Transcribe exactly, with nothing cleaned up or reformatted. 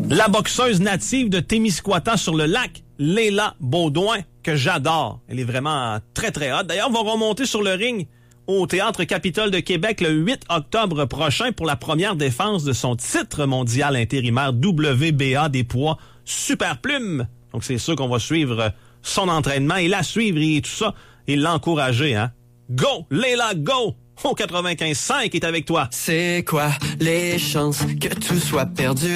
La boxeuse native de Témiscouata sur le lac, Léla Baudouin, que j'adore. Elle est vraiment très, très hot. D'ailleurs, va remonter sur le ring au Théâtre Capitole de Québec le huit octobre prochain pour la première défense de son titre mondial intérimaire W B A des poids super plume. Donc, c'est sûr qu'on va suivre son entraînement et la suivre et tout ça et l'encourager, hein. Go! Léla, go! Au quatre-vingt-quinze cinq est avec toi. C'est quoi les chances que tout soit perdu?